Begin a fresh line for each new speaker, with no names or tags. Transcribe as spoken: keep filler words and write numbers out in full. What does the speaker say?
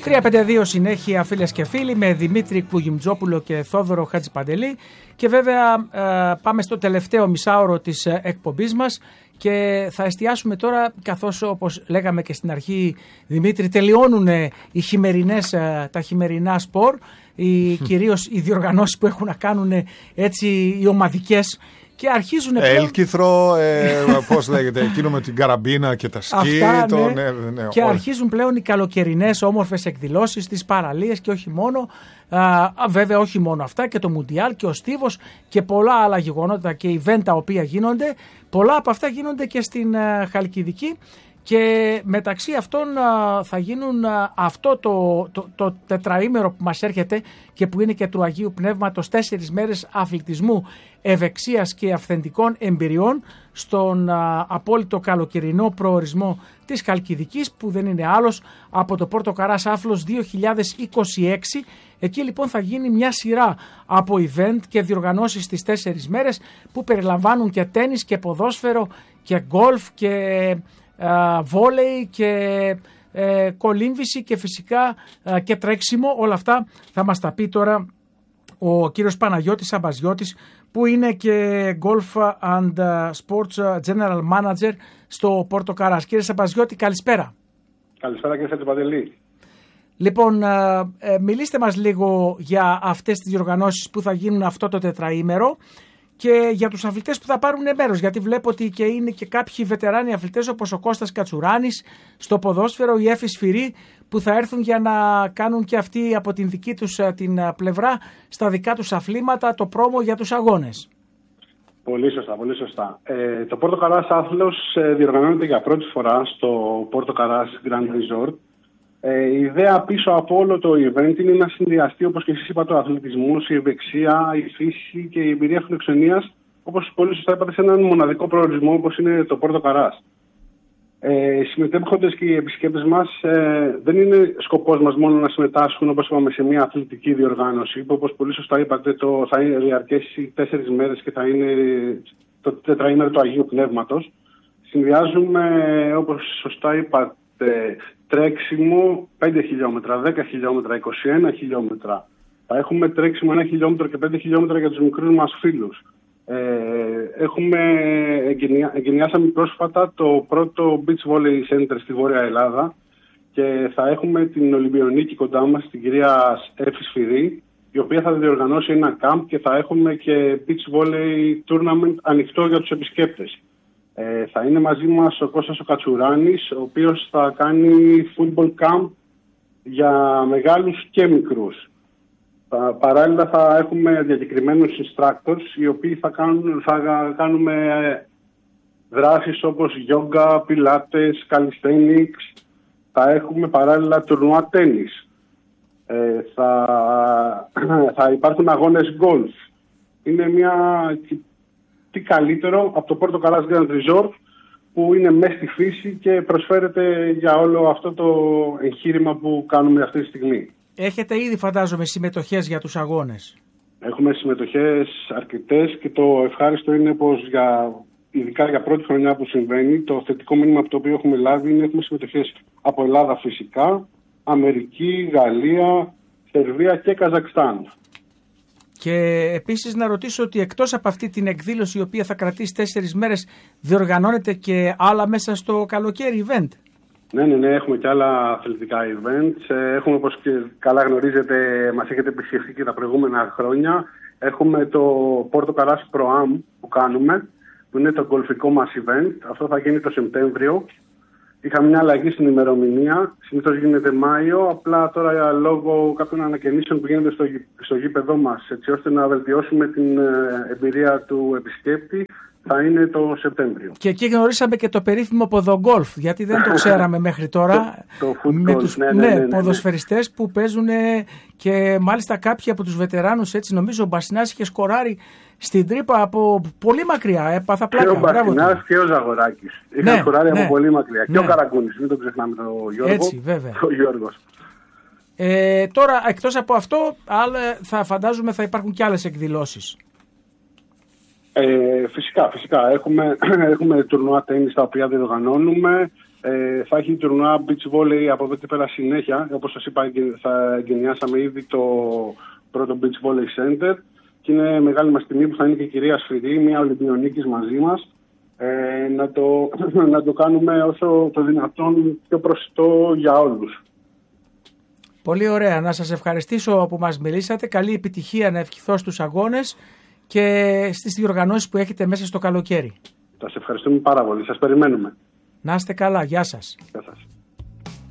τρία πέντε δύο συνέχεια, φίλες και φίλοι, με Δημήτρη Κουγιμτζόπουλο και Θόδωρο Χατζηπαντελή. Και βέβαια ε, πάμε στο τελευταίο μισάωρο της ε, εκπομπής μας και θα εστιάσουμε τώρα, καθώς όπως λέγαμε και στην αρχή, Δημήτρη, τελειώνουν ε, οι χειμερινές, ε, τα χειμερινά σπορ, οι, κυρίως οι διοργανώσεις που έχουν να κάνουν ε, έτσι οι ομαδικές. Και αρχίζουν πλέον...
Έλκυθρο, ε, πώς λέγεται, εκείνο με την καραμπίνα και τα σκι.
Αυτά,
το,
ναι.
Ναι, ναι,
και
όλα.
αρχίζουν πλέον οι καλοκαιρινές όμορφες εκδηλώσεις, τις παραλίες και όχι μόνο. Α, βέβαια όχι μόνο αυτά, και το Μουντιάλ και ο Στίβος και πολλά άλλα γεγονότα και event τα οποία γίνονται. Πολλά από αυτά γίνονται και στην α, Χαλκιδική. Και μεταξύ αυτών α, θα γίνουν α, αυτό το, το, το τετραήμερο που μας έρχεται και που είναι και του Αγίου Πνεύματος, τέσσερις μέρες αθλητισμού, ευεξίας και αυθεντικών εμπειριών στον α, απόλυτο καλοκαιρινό προορισμό της Χαλκιδικής, που δεν είναι άλλος από το Πόρτο Καράς Άφλος δύο χιλιάδες είκοσι έξι. Εκεί λοιπόν θα γίνει μια σειρά από event και διοργανώσεις τις τέσσερις μέρες που περιλαμβάνουν και τένις και ποδόσφαιρο και γκολφ και Uh, βόλεϊ και uh, κολύμβηση και φυσικά uh, και τρέξιμο. Όλα αυτά θα μας τα πει τώρα ο κύριος Παναγιώτης Αμπαζιώτης, που είναι και Golf and Sports General Manager στο Πόρτο Καράς. Κύριε Αμπαζιώτη, καλησπέρα.
Καλησπέρα κύριε Χατζηπαντελή.
Λοιπόν, uh, uh, μιλήστε μας λίγο για αυτές τις διοργανώσεις που θα γίνουν αυτό το τετραήμερο και για τους αθλητές που θα πάρουν μέρος, γιατί βλέπω ότι και είναι και κάποιοι βετεράνοι αθλητές όπως ο Κώστας Κατσουράνης στο ποδόσφαιρο, η Έφη Σφυρή, που θα έρθουν για να κάνουν και αυτοί από την δική τους την πλευρά στα δικά τους αθλήματα το πρόμο για τους αγώνες.
Πολύ σωστά, πολύ σωστά. Ε, το Πόρτο Καράς Άθλος ε, διοργανώνεται για πρώτη φορά στο Πόρτο Καράς Grand Resort. Ε, η ιδέα πίσω από όλο το event είναι να συνδυαστεί, όπως και εσείς είπατε, ο αθλητισμός, η ευεξία, η φύση και η εμπειρία φιλοξενίας, όπως πολύ σωστά είπατε, σε έναν μοναδικό προορισμό όπως είναι το Πόρτο Καράς. Ε, οι συμμετέχοντες και οι επισκέπτες μας ε, δεν είναι σκοπός μας μόνο να συμμετάσχουν, όπως είπαμε, σε μια αθλητική διοργάνωση, που όπως πολύ σωστά είπατε το, θα διαρκέσει τέσσερις μέρες και θα είναι το τετραήμερο του Αγίου Πνεύματος. Συνδυάζουμε, όπως σωστά είπατε, τρέξιμο πέντε χιλιόμετρα, δέκα χιλιόμετρα, είκοσι ένα χιλιόμετρα. Θα έχουμε τρέξιμο ένα χιλιόμετρο και πέντε χιλιόμετρα για τους μικρούς μας φίλους. Ε, έχουμε, εγκαινιάσαμε πρόσφατα το πρώτο beach volley center στη Βόρεια Ελλάδα και θα έχουμε την Ολυμπιονίκη κοντά μας, την κυρία Έφη Σφυρή, η οποία θα διοργανώσει ένα camp και θα έχουμε και beach volley tournament ανοιχτό για τους επισκέπτες. Ε, θα είναι μαζί μας ο Κώστας ο Κατσουράνης, ο οποίος θα κάνει football camp για μεγάλους και μικρούς. Θα, παράλληλα θα έχουμε διακεκριμένους instructors, οι οποίοι θα, κάνουν, θα κάνουμε δράσεις όπως yoga, πιλάτες, calisthenics. Θα έχουμε παράλληλα τουρνουά τένις. Ε, θα, θα υπάρχουν αγώνες golf. Είναι μια... τι καλύτερο από το Πόρτο Καράς Grand Resort, που είναι μέσα στη φύση και προσφέρεται για όλο αυτό το εγχείρημα που κάνουμε αυτή τη στιγμή.
Έχετε ήδη, φαντάζομαι, συμμετοχές για τους αγώνες.
Έχουμε συμμετοχές αρκετές και το ευχάριστο είναι πως για, ειδικά για πρώτη χρονιά που συμβαίνει, το θετικό μήνυμα από το οποίο έχουμε λάβει είναι έχουμε συμμετοχές από Ελλάδα φυσικά, Αμερική, Γαλλία, Σερβία και Καζακστάν.
Και επίσης να ρωτήσω ότι εκτός από αυτή την εκδήλωση, η οποία θα κρατήσει τέσσερις μέρες, διοργανώνεται και άλλα μέσα στο καλοκαίρι event.
Ναι, ναι, ναι, έχουμε και άλλα αθλητικά events. Έχουμε, όπως και καλά γνωρίζετε, μας έχετε επισκεφτεί και τα προηγούμενα χρόνια. Έχουμε το Πόρτο Καράς Pro Am που κάνουμε, που είναι το γκολφικό μας event. Αυτό θα γίνει το Σεπτέμβριο. Είχαμε μια αλλαγή στην ημερομηνία. Συνήθως γίνεται Μάιο. Απλά τώρα λόγω κάποιων ανακαινήσεων που γίνονται στο, στο γήπεδό μας, έτσι ώστε να βελτιώσουμε την εμπειρία του επισκέπτη, θα είναι το Σεπτέμβριο.
Και εκεί γνωρίσαμε και το περίφημο ποδογκόλφ, γιατί δεν το ξέραμε μέχρι τώρα.
το, το
με τους
ναι, ναι, ναι, ναι, ναι.
ποδοσφαιριστές που παίζουν και μάλιστα κάποιοι από τους βετεράνους, έτσι νομίζω ο Μπασινάς είχε σκοράρει στην τρύπα από πολύ μακριά. Έπαθα πλάκα.
Και ο Μπασινάς και ο Ζαγοράκης. Είχαν
ναι,
σκοράρει
ναι,
από πολύ μακριά.
Ναι.
Και ο Καραγκούνης, μην τον ξεχνάμε τον Γιώργο.
Έτσι, βέβαια.
Ο Γιώργος.
Ε, τώρα, εκτός από αυτό, άλλα, θα φαντάζομαι θα υπάρχουν και άλλες εκδηλώσεις.
Ε, φυσικά, φυσικά. Έχουμε, έχουμε τουρνουά τένις τα οποία διοργανώνουμε. Ε, Ε, θα έχει τουρνουά beach volley από εδώ και πέρα συνέχεια. Όπως σας είπα, θα εγκαινιάσαμε ήδη το πρώτο beach volley center και είναι μεγάλη μας τιμή που θα είναι και η κυρία Σφυρή, μια Ολυμπιονίκης μαζί μας, ε, να, το, να το κάνουμε όσο το δυνατόν πιο προσιτό για όλους.
Πολύ ωραία. Να σας ευχαριστήσω που μας μιλήσατε. Καλή επιτυχία να ευχηθώ στους αγώνες και στις διοργανώσεις που έχετε μέσα στο καλοκαίρι.
Σας ευχαριστούμε πάρα πολύ. Σας περιμένουμε.
Να είστε καλά. Γεια σας.
Γεια σας.